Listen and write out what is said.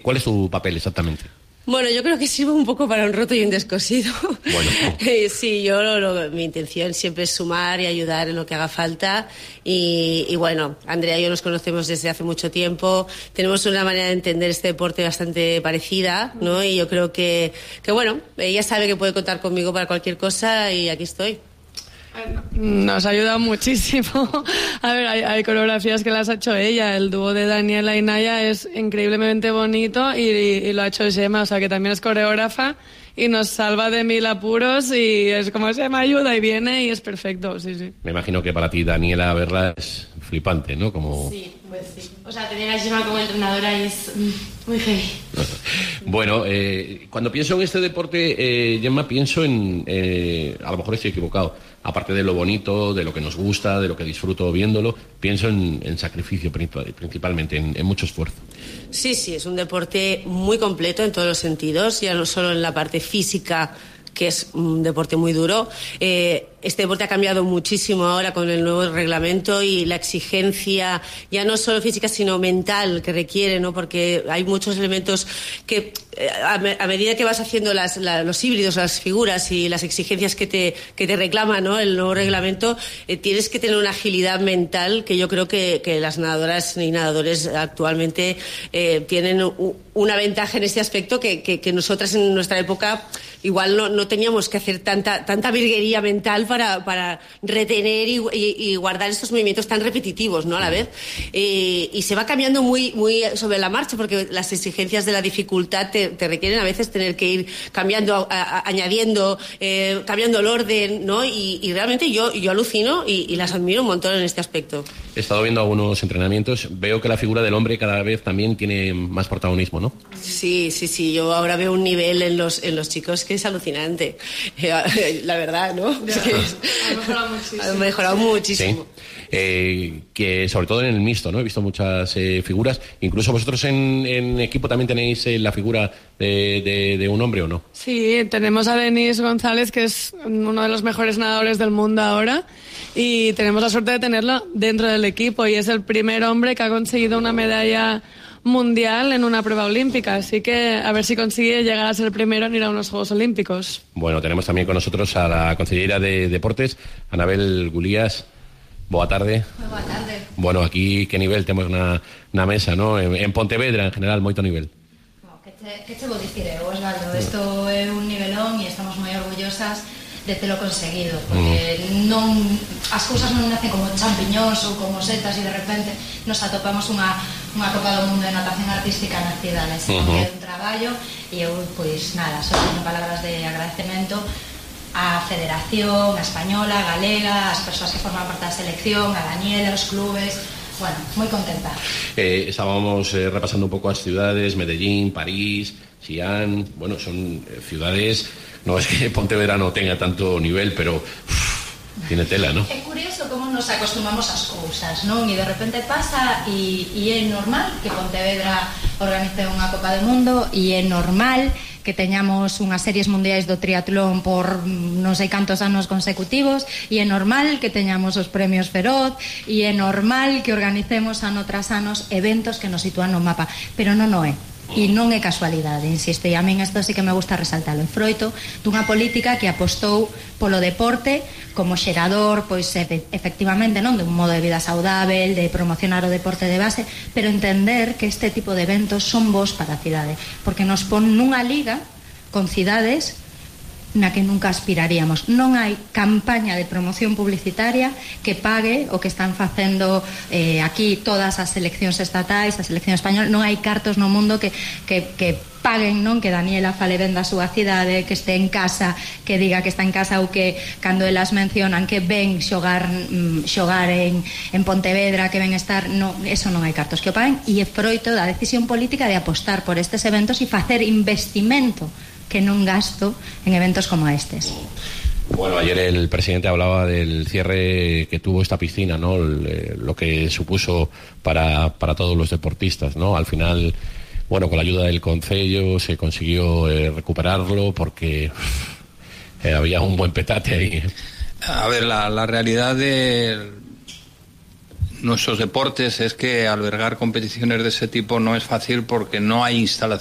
¿Cuál es tu papel exactamente? Bueno, yo creo que sirvo un poco para un roto y un descosido. Bueno. Sí, mi intención siempre es sumar y ayudar en lo que haga falta. Y bueno, Andrea y yo nos conocemos desde hace mucho tiempo. Tenemos una manera de entender este deporte bastante parecida, ¿no? Y yo creo que bueno, ella sabe que puede contar conmigo para cualquier cosa y aquí estoy. Nos ha ayudado muchísimo. A ver, hay coreografías que las ha hecho ella. El dúo de Daniela y Naya es increíblemente bonito y lo ha hecho Gemma, o sea que también es coreógrafa y nos salva de 1000 apuros y es como Gemma ayuda y viene y es perfecto, sí. Me imagino que para ti, Daniela, verla es flipante, ¿no? Como... Sí, pues sí. O sea, tener a Gemma como entrenadora es muy heavy. Bueno, cuando pienso en este deporte, Gemma, pienso en... a lo mejor estoy equivocado. Aparte de lo bonito, de lo que nos gusta, de lo que disfruto viéndolo, pienso en sacrificio principalmente, en mucho esfuerzo. Sí, es un deporte muy completo en todos los sentidos, ya no solo en la parte física, que es un deporte muy duro. Este deporte ha cambiado muchísimo ahora con el nuevo reglamento y la exigencia, ya no solo física, sino mental que requiere, ¿no? Porque hay muchos elementos que, a medida que vas haciendo los híbridos, las figuras y las exigencias que te reclama, ¿no?, el nuevo reglamento, tienes que tener una agilidad mental que yo creo que las nadadoras y nadadores actualmente tienen una ventaja en este aspecto que nosotras en nuestra época igual no teníamos que hacer tanta virguería mental para retener y guardar estos movimientos tan repetitivos, ¿no?, a la vez. Y se va cambiando muy sobre la marcha, porque las exigencias de la dificultad te requieren a veces tener que ir cambiando, añadiendo, cambiando el orden, ¿no? Y realmente yo alucino y las admiro un montón en este aspecto. He estado viendo algunos entrenamientos, veo que la figura del hombre cada vez también tiene más protagonismo, ¿no? Sí, yo ahora veo un nivel en los chicos que es alucinante, la verdad, ¿no? Ha mejorado muchísimo. Sí. Que sobre todo en el mixto, ¿no? He visto muchas figuras, incluso vosotros en equipo también tenéis la figura de un hombre, ¿o no? Sí, tenemos a Denis González, que es uno de los mejores nadadores del mundo ahora, y tenemos la suerte de tenerlo dentro del equipo, y es el primer hombre que ha conseguido una medalla mundial en una prueba olímpica, así que a ver si consigue llegar a ser el primero en ir a unos Juegos Olímpicos. Bueno, tenemos también con nosotros a la consellera de Deportes, Anabel Gulías. Boa tarde. Boa tarde. Bueno, aquí que nivel temos na mesa, ¿no? En Pontevedra, en general, moito nivel. Que te vou dicir eu, Osvaldo? Isto é un nivelón e estamos moi orgullosas de telo conseguido, porque non as cousas non nacen como champiñóns ou como setas e de repente nos atopamos unha Copa do Mundo de natación artística na cidade, senón que é un traballo e eu, pois nada, só teño palabras de agradecemento a Federación, a Española, a Galega, as persoas que forman parte da selección, a Daniela, os clubes. Bueno, moi contenta. Estábamos repasando un pouco as ciudades, Medellín, París, Xi'an, bueno, son ciudades, no es que Pontevedra no tenga tanto nivel, pero tiene tela, ¿no? É curioso como nos acostumamos ás cousas, non? E de repente pasa e é normal que Pontevedra organice unha Copa do Mundo e é normal que teñamos unhas series mundiais do triatlón por non sei cantos anos consecutivos e é normal que teñamos os premios Feroz e é normal que organicemos ano tras anos eventos que nos sitúan no mapa, pero non o é. E non é casualidade, insisto, e a min isto sí que me gusta resaltalo, en froito dunha política que apostou polo deporte como xerador, pois efectivamente, non, de un modo de vida saudável, de promocionar o deporte de base, pero entender que este tipo de eventos son bons para a cidade, porque nos pon nunha liga con cidades na que nunca aspiraríamos. Non hai campaña de promoción publicitaria que pague o que están facendo aquí todas as seleccións estatais, a selección española. Non hai cartos no mundo que paguen, non, que Daniela fale ben da súa cidade, que este en casa, que diga que está en casa, ou que cando elas mencionan que ven xogar en Pontevedra, que ven estar, no, eso non hai cartos que o paguen, e é froito da decisión política de apostar por estes eventos e facer investimento que non gasto en eventos como estes. Bueno, ayer el presidente hablaba del cierre que tuvo esta piscina, ¿no? Lo que supuso para todos los deportistas, ¿no? Al final, bueno, con la ayuda del concello se consiguió recuperarlo porque había un buen petate ahí. A ver, la realidad nuestros deportes es que albergar competiciones de ese tipo no es fácil porque no hay instalaciones